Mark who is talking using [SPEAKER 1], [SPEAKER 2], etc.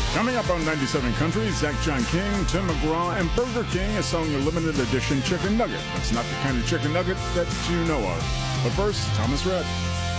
[SPEAKER 1] Coming up on 97 Country, Zach John King, Tim McGraw, and Burger King is selling a limited edition chicken nugget. That's not the kind of chicken nugget that you know of. But first, Thomas Rhett.